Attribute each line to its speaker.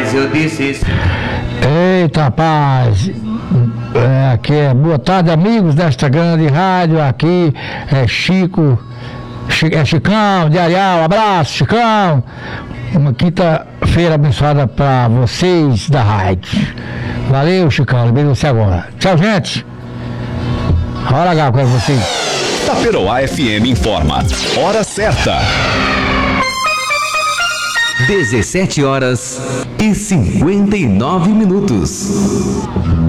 Speaker 1: mas eu disse...
Speaker 2: Eita, rapaz, aqui é boa tarde, amigos desta grande rádio, aqui é Chicão de Areal, abraço, Chicão, uma quinta-feira abençoada para vocês da rádio, valeu, Chicão, lembrei de você agora, tchau, gente, hora H com vocês.
Speaker 3: Taperoá FM informa, hora certa.
Speaker 4: 17h59.